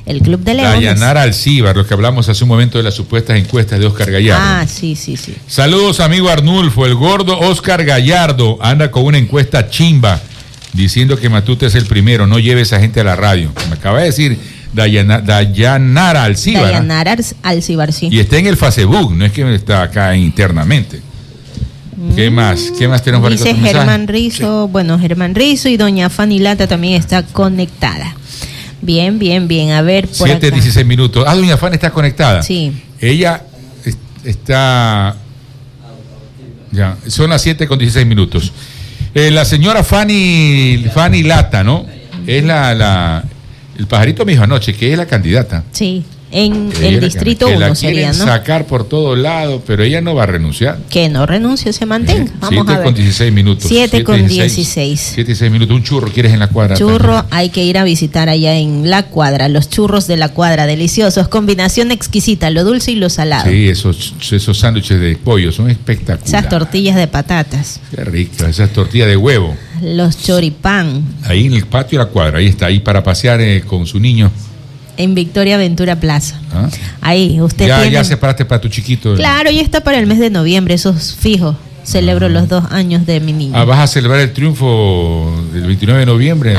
el Club de Leones. Dayanara Alcíbar, los que hablamos hace un momento de las supuestas encuestas de Oscar Gallardo. Ah, sí. Saludos, amigo Arnulfo. El gordo Oscar Gallardo anda con una encuesta chimba diciendo que Matute es el primero. No lleve esa gente a la radio. Me acaba de decir Dayanara Alcíbar. Dayanara Alcíbar, sí. Y está en el Facebook, no es que está acá internamente. ¿Qué más? ¿Qué más tenemos para dice Germán Rizo? Sí. Bueno, Germán Rizo y doña Fanny Lata también está conectada. Bien. A ver, por 7:16 minutos. Ah, doña Fanny está conectada. Sí. Ella está... Ya, son las 7:16 minutos. La señora Fanny Lata, ¿no? Es el pajarito me dijo anoche que es la candidata. Sí. En el distrito 1 sería, ¿no? Sacar por todos lados, pero ella no va a renunciar. Que no renuncie, se mantenga. Vamos a ver. 7:16 minutos. 7:16. 7:16 minutos. Un churro quieres en la cuadra. Churro también. Hay que ir a visitar allá en la cuadra. Los churros de la cuadra, deliciosos. Combinación exquisita, lo dulce y lo salado. Sí, esos sándwiches de pollo son espectaculares. Esas tortillas de patatas. Qué rico, esas tortillas de huevo. Los choripán. Ahí en el patio de la cuadra, ahí está, ahí para pasear con su niño. En Victoria Ventura Plaza. ¿Ah? Ahí, usted tiene... Ya separaste para tu chiquito. Claro, ya está para el mes de noviembre, eso es fijo. Celebro los 2 años de mi niño. ¿Vas a celebrar el triunfo del 29 de noviembre?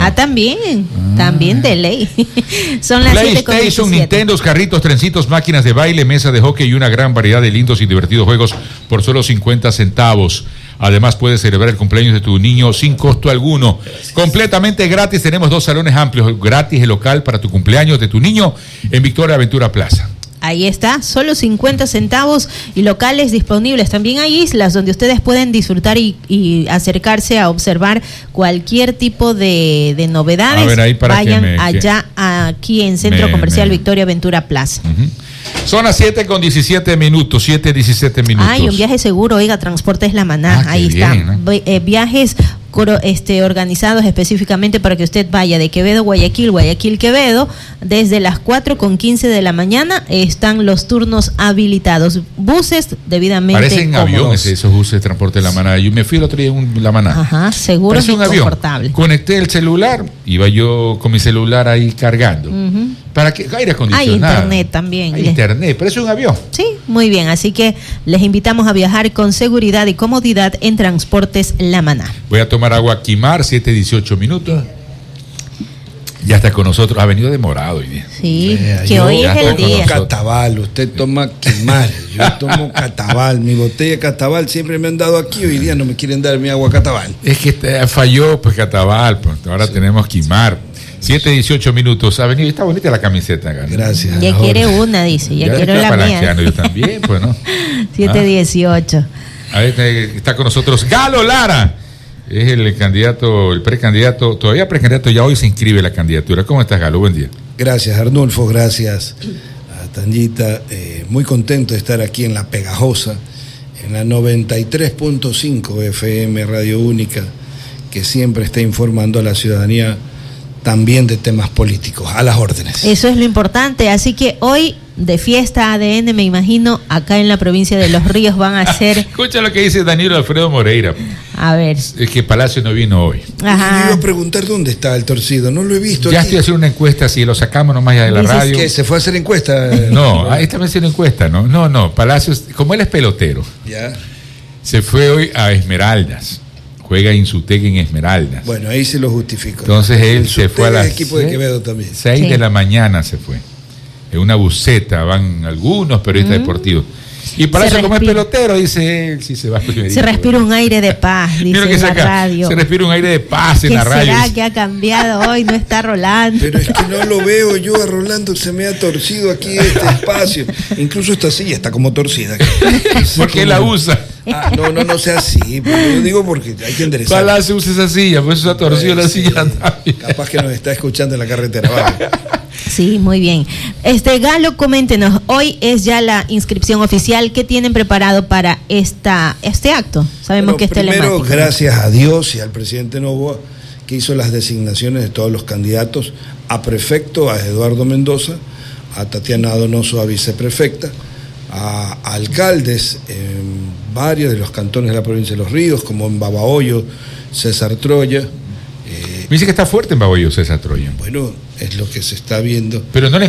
También de ley. Son las 7:17. PlayStation, Nintendo, carritos, trencitos, máquinas de baile, mesa de hockey y una gran variedad de lindos y divertidos juegos por solo 50 centavos. Además, puedes celebrar el cumpleaños de tu niño sin costo alguno. Completamente gratis. Tenemos 2 salones amplios. Gratis el local para tu cumpleaños de tu niño en Victoria Ventura Plaza. Ahí está, solo 50 centavos y locales disponibles. También hay islas donde ustedes pueden disfrutar y acercarse a observar cualquier tipo de novedades. A ver, ahí para vayan allá, aquí en Centro Comercial Victoria Ventura Plaza. Son las 7:17 minutos, 7:17 minutos. Ay, un viaje seguro, oiga, Transportes La Maná, ahí está. Bien, ¿no? Viajes organizados específicamente para que usted vaya de Quevedo, Guayaquil, Quevedo. Desde las 4:15 de la mañana están los turnos habilitados. Buses debidamente parecen cómodos. Aviones esos buses de Transporte La Maná. Yo me fui el otro día en La Maná. Ajá, seguro y confortable. Conecté el celular, iba yo con mi celular ahí cargando. ¿Para qué? Aire acondicionado. Hay internet también. Hay internet, pero es un avión. Sí, muy bien. Así que les invitamos a viajar con seguridad y comodidad en Transportes La Maná. Voy a tomar agua Quimar, 7:18 minutos. Ya está con nosotros. Ha venido demorado hoy día. Sí, que hoy es el día. Catabal, usted toma Quimar, yo tomo Catabal. Mi botella de Catabal siempre me han dado aquí. Hoy día no me quieren dar mi agua Catabal. Es que falló, pues Catabal. Pues ahora sí. Tenemos Quimar. 7:18 minutos. Ha venido, está bonita la camiseta. ¿No? Gracias. Ya quiere una, dice. Ya quiero la mía. Yo también, pues, ¿no? 7:18. A ver, está con nosotros Galo Lara. Es el candidato, el precandidato, todavía precandidato, ya hoy se inscribe la candidatura. ¿Cómo estás, Galo? Buen día. Gracias, Arnulfo. Gracias a Tanyita. Muy contento de estar aquí en La Pegajosa, en la 93.5 FM Radio Única, que siempre está informando a la ciudadanía también de temas políticos, a las órdenes. Eso es lo importante, así que hoy de fiesta ADN, me imagino, acá en la provincia de Los Ríos van a hacer... Escucha lo que dice Danilo Alfredo Moreira. A ver. Es que Palacio no vino hoy. Ajá. Yo iba a preguntar dónde está el torcido, no lo he visto. Ya aquí. estoy haciendo una encuesta, si lo sacamos nomás ya de la radio. ¿Qué? ¿Se fue a hacer encuesta? No, ahí está haciendo encuesta, ¿no? No, Palacio, como él es pelotero, ya se fue hoy a Esmeraldas. Juega Insutec en Esmeraldas. Bueno, ahí se lo justifico. Entonces él se fue a las equipo de Quevedo también. 6 de la mañana se fue. En una buseta van algunos periodistas deportivos. Y para eso, como es pelotero, dice él, sí se va. Se respira un aire de paz, dice en la radio. Se respira un aire de paz en la radio. ¿Qué será que ha cambiado hoy? No está Rolando. Pero es que no lo veo yo a Rolando, se me ha torcido aquí este espacio. Incluso esta silla está como torcida. ¿Por qué la usa? No sea así. Yo digo porque hay que enderezar. Palacio usa esa silla, pues eso ha torcido la silla también. Capaz que nos está escuchando en la carretera. Vale. Sí, muy bien. Galo, coméntenos, hoy es ya la inscripción oficial. ¿Qué tienen preparado para este acto? Sabemos que es telemático. Primero, gracias a Dios y al presidente Novoa, que hizo las designaciones de todos los candidatos a prefecto, a Eduardo Mendoza, a Tatiana Donoso a viceprefecta, a alcaldes en varios de los cantones de la provincia de Los Ríos, como en Babahoyo, César Troya. Me dice que está fuerte en Babahoyo César Troya. Bueno, es lo que se está viendo. Pero no le